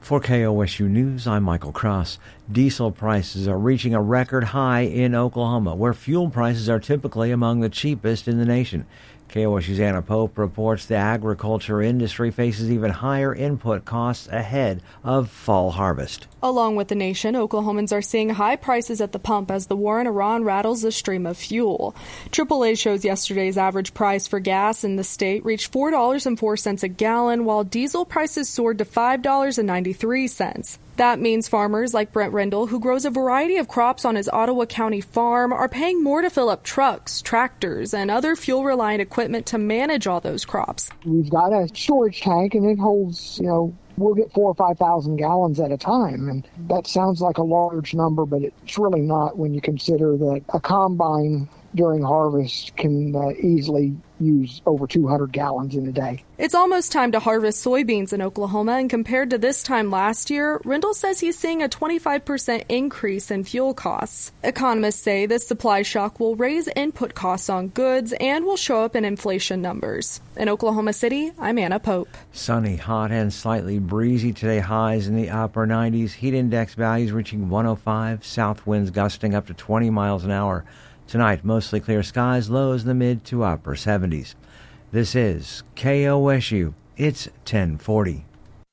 For KOSU News, I'm Michael Cross. Diesel prices are reaching a record high in Oklahoma, where fuel prices are typically among the cheapest in the nation. KOSU's Anna Pope reports the agriculture industry faces even higher input costs ahead of fall harvest. Along with the nation, Oklahomans are seeing high prices at the pump as the war in Iran rattles the stream of fuel. AAA shows yesterday's average price for gas in the state reached $4.04 a gallon, while diesel prices soared to $5.93. That means farmers like Brent Rendell, who grows a variety of crops on his Ottawa County farm, are paying more to fill up trucks, tractors, and other fuel-reliant equipment to manage all those crops. We've got a storage tank, and it holds, we'll get 4,000 or 5,000 gallons at a time. And that sounds like a large number, but it's really not when you consider that a combine during harvest can easily use over 200 gallons in a day. It's almost time to harvest soybeans in Oklahoma, and compared to this time last year, Rendell says he's seeing a 25% increase in fuel costs. Economists say this supply shock will raise input costs on goods and will show up in inflation numbers. In Oklahoma City, I'm Anna Pope. Sunny, hot, and slightly breezy today, highs in the upper 90s, heat index values reaching 105, south winds gusting up to 20 miles an hour. Tonight, mostly clear skies, lows in the mid to upper 70s. This is KOSU. It's 1040.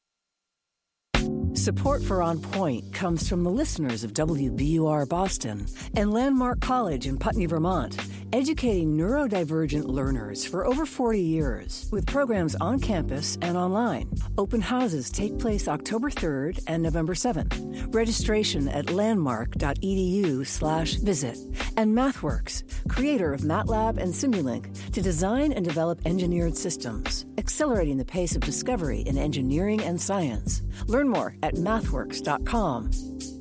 Support for On Point comes from the listeners of WBUR Boston and Landmark College in Putney, Vermont, educating neurodivergent learners for over 40 years with programs on campus and online. Open houses take place October 3rd and November 7th. Registration at landmark.edu/visit. And MathWorks, creator of MATLAB and Simulink, to design and develop engineered systems, accelerating the pace of discovery in engineering and science. Learn more at mathworks.com.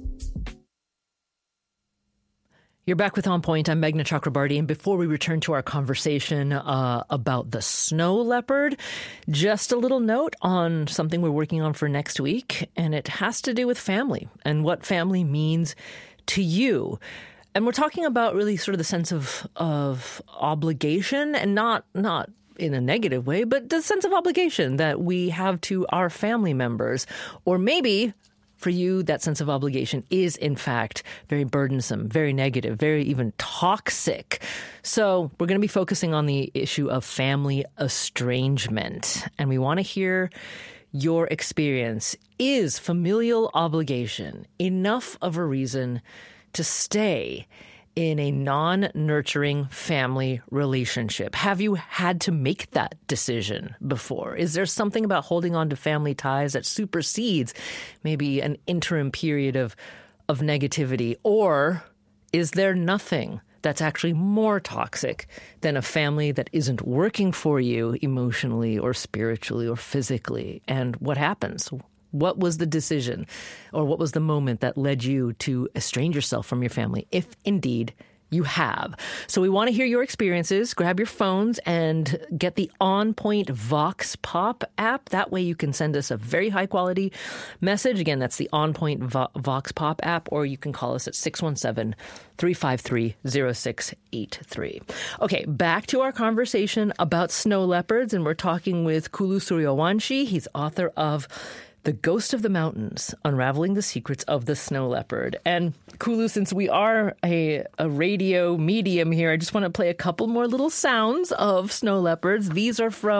You're back with On Point. I'm Meghna Chakrabarty. And before we return to our conversation about the snow leopard, just a little note on something we're working on for next week. And it has to do with family and what family means to you. And we're talking about really sort of the sense of obligation, and not in a negative way, but the sense of obligation that we have to our family members. Or maybe for you, that sense of obligation is, in fact, very burdensome, very negative, very even toxic. So we're going to be focusing on the issue of family estrangement. And we want to hear your experience. Is familial obligation enough of a reason to stay in a non-nurturing family relationship? Have you had to make that decision before? Is there something about holding on to family ties that supersedes maybe an interim period of negativity? Or is there nothing that's actually more toxic than a family that isn't working for you emotionally or spiritually or physically? And what happens? What was the decision, or what was the moment that led you to estrange yourself from your family, if indeed you have? So we want to hear your experiences. Grab your phones and get the On Point Vox Pop app. That way you can send us a very high quality message. Again, that's the On Point Vox Pop app, or you can call us at 617-353-0683. Okay, back to our conversation about snow leopards, and we're talking with Kulu Suryawanshi. He's author of The Ghost of the Mountains, Unraveling the Secrets of the Snow Leopard. And Kulu, since we are a radio medium here, I just want to play a couple more little sounds of snow leopards. These are from